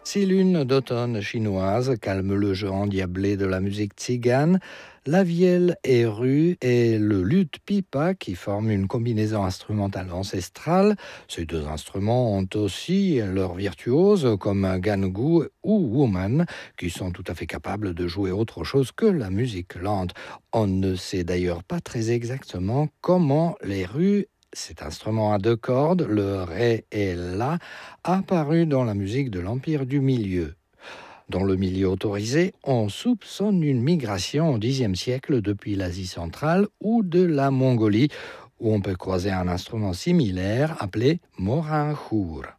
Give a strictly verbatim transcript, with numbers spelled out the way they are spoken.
Si l'une d'automne chinoise calme le jeu endiablé de la musique tzigane, la vielle et rue et le luth pipa qui forment une combinaison instrumentale ancestrale. Ces deux instruments ont aussi leurs virtuoses comme gangu ou woman qui sont tout à fait capables de jouer autre chose que la musique lente. On ne sait d'ailleurs pas très exactement comment les rues, cet instrument à deux cordes, le ré et la, apparu dans la musique de l'Empire du Milieu. Dans le milieu autorisé, on soupçonne une migration au dixième siècle depuis l'Asie centrale ou de la Mongolie, où on peut croiser un instrument similaire appelé morinchour.